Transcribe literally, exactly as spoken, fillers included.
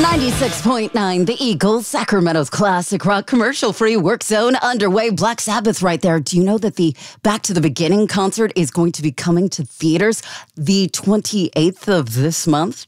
ninety-six point nine The Eagle, Sacramento's classic rock commercial-free work zone underway. Black Sabbath right there. Do you know that the Back to the Beginning concert is going to be coming to theaters the twenty-eighth of this month?